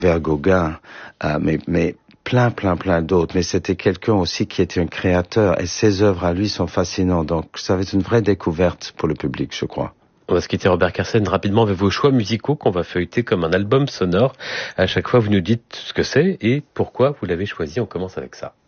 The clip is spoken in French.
vers Gauguin, mais plein d'autres. Mais c'était quelqu'un aussi qui était un créateur et ses œuvres à lui sont fascinantes. Donc ça va être une vraie découverte pour le public, je crois. On va se quitter, Robert Kersen, rapidement avec vos choix musicaux qu'on va feuilleter comme un album sonore. À chaque fois, vous nous dites ce que c'est et pourquoi vous l'avez choisi. On commence avec ça.